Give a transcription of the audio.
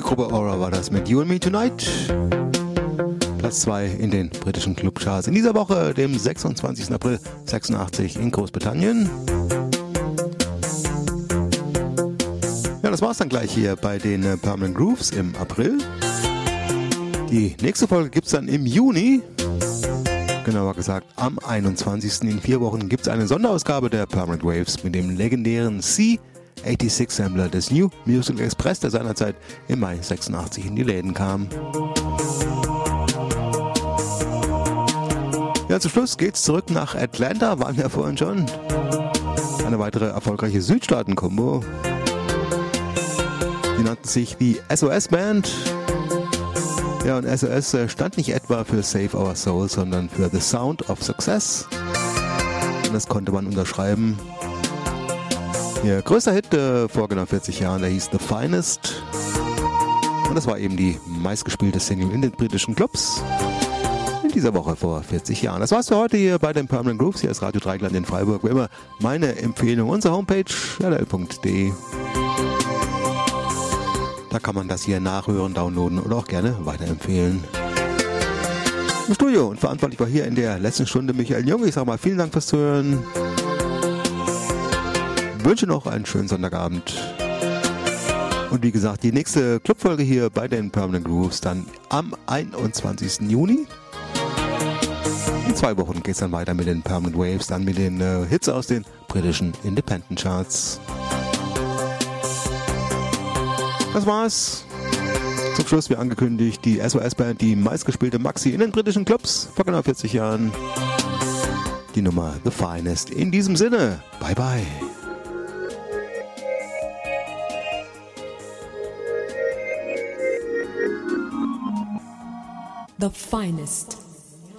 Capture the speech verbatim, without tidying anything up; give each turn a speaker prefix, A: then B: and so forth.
A: Gruppe Aura war das mit You and Me Tonight. Platz zwei in den britischen Clubcharts. In dieser Woche, dem sechsundzwanzigsten April sechsundachtzig in Großbritannien. Ja, das war's dann gleich hier bei den äh, Permanent Grooves im April. Die nächste Folge gibt's dann im Juni. Genauer gesagt, am einundzwanzigsten In vier Wochen gibt's eine Sonderausgabe der Permanent Waves mit dem legendären C sechsundachtzig Sampler des New Musical Express, der seinerzeit im Mai sechsundachtzig in die Läden kam. Ja, zum Schluss geht's zurück nach Atlanta, waren wir vorhin schon. Eine weitere erfolgreiche Südstaaten-Kombo. Die nannten sich die S O S Band. Ja, und S O S stand nicht etwa für Save Our Soul, sondern für The Sound of Success. Und das konnte man unterschreiben. Ihr größter Hit äh, vor genau vierzig Jahren, der hieß The Finest. Und das war eben die meistgespielte Single in den britischen Clubs in dieser Woche vor vierzig Jahren. Das war's für heute hier bei den Permanent Grooves. Hier ist Radio Dreieckland in Freiburg. Wie immer meine Empfehlung, unsere Homepage r l punkt d e. Da kann man das hier nachhören, downloaden oder auch gerne weiterempfehlen. Im Studio und verantwortlich war hier in der letzten Stunde Michael Jung. Ich sage mal vielen Dank fürs Zuhören. Wünsche noch einen schönen Sonntagabend. Und wie gesagt, die nächste Clubfolge hier bei den Permanent Grooves dann am einundzwanzigsten Juni. In zwei Wochen geht es dann weiter mit den Permanent Waves, dann mit den äh, Hits aus den britischen Independent Charts. Das war's. Zum Schluss, wie angekündigt, die S O S-Band, die meistgespielte Maxi in den britischen Clubs vor genau vierzig Jahren. Die Nummer The Finest. In diesem Sinne, bye bye.
B: The Finest.